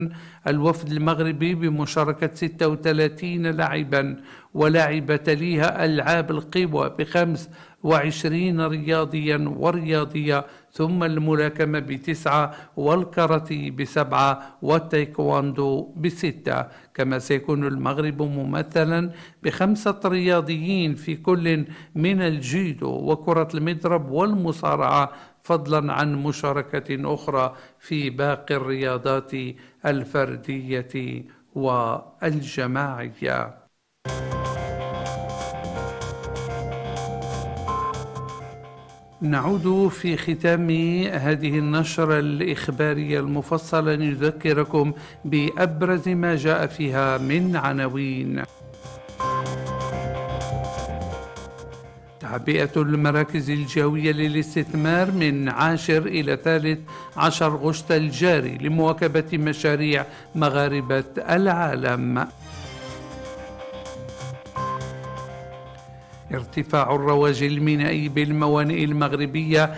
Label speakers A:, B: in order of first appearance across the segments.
A: الوفد المغربي بمشاركة 36 لاعبا، ولعب تليها ألعاب القوى ب25 رياضيا ورياضية، ثم الملاكمة ب9 والكاراتيه ب7 والتايكواندو ب6. كما سيكون المغرب ممثلا ب5 رياضيين في كل من الجودو وكرة المضرب والمصارعة، فضلا عن مشاركة أخرى في باقي الرياضات الفردية والجماعية. نعود في ختام هذه النشرة الإخبارية المفصلة نذكركم بأبرز ما جاء فيها من عناوين. تعبئة المراكز الجوية للاستثمار من 10 إلى 13 غشت الجاري لمواكبة مشاريع مغاربة العالم. ارتفاع الرواج المينائي بالموانئ المغربية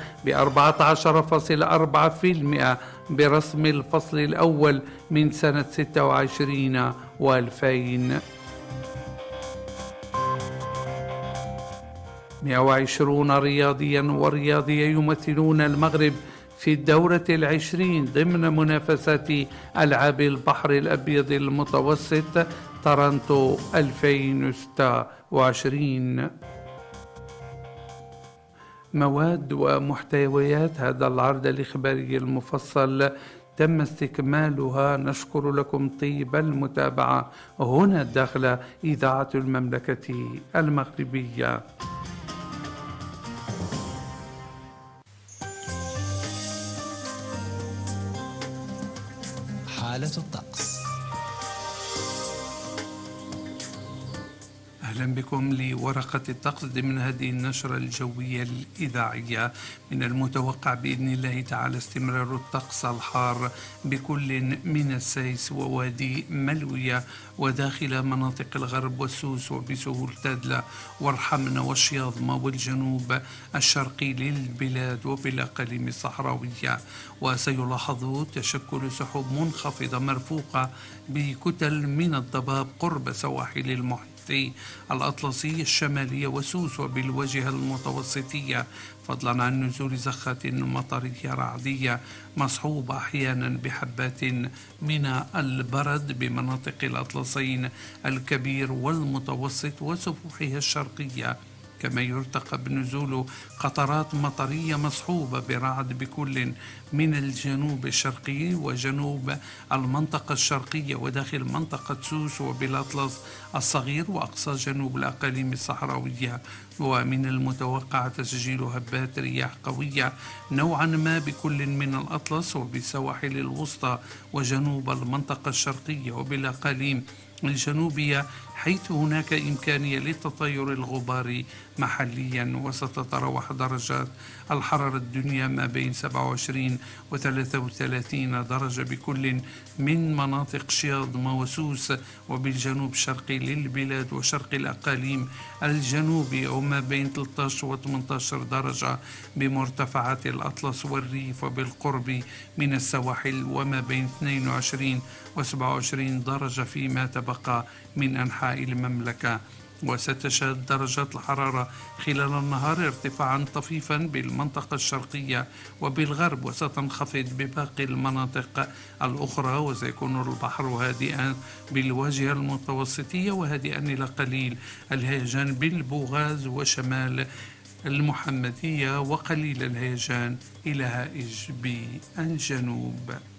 A: ب14.4% برسم الفصل الأول من سنة 26 و2000. 120 رياضيا ورياضية يمثلون المغرب في الدورة 20 ضمن منافسات ألعاب البحر الأبيض المتوسط طرنطو 2026. مواد ومحتويات هذا العرض الإخباري المفصل تم استكمالها. نشكر لكم طيب المتابعة هنا داخل إذاعة المملكة المغربية.
B: حالة الطقس.
A: أهلا بكم لورقة الطقس ضمن هذه النشرة الجوية الإذاعية. من المتوقع بإذن الله تعالى استمرار الطقس الحار بكل من السيس ووادي ملوية وداخل مناطق الغرب والسوس وبسهول تادلة والحمن والشياظمة والجنوب الشرقي للبلاد وبالأقاليم الصحراوية. وسيلاحظ تشكل سحب منخفضة مرفوقة بكتل من الضباب قرب سواحل المحيط الأطلسي الشمالية وسوس وبالواجهة المتوسطية، فضلا عن نزول زخات مطرية رعدية مصحوبة أحيانا بحبات من البرد بمناطق الأطلسين الكبير والمتوسط وسفوحها الشرقية. كما يرتقب نزول قطرات مطرية مصحوبة برعد بكل من الجنوب الشرقي وجنوب المنطقة الشرقية وداخل منطقة سوس وبالأطلس الصغير وأقصى جنوب الأقاليم الصحراوية. ومن المتوقع تسجيل هبات رياح قوية نوعا ما بكل من الأطلس وبالسواحل الوسطى وجنوب المنطقة الشرقية وبالأقاليم الجنوبية، حيث هناك إمكانية للتطير الغباري محليا. وستتراوح درجات الحرارة الدنيا ما بين 27 و 33 درجة بكل من مناطق شياظمة وسوس وبالجنوب الشرقي للبلاد وشرق الأقاليم الجنوبي، وما بين 13 و 18 درجة بمرتفعات الأطلس والريف وبالقرب من السواحل، وما بين 22 و 27 درجة فيما تبقى من أنحاء المملكة. وستشهد درجات الحرارة خلال النهار ارتفاعا طفيفا بالمنطقة الشرقية وبالغرب، وستنخفض بباقي المناطق الأخرى. وسيكون البحر هادئا بالواجهة المتوسطية وهادئا إلى قليل الهيجان بالبوغاز وشمال المحمدية، وقليل الهيجان إلى هائج بالجنوب.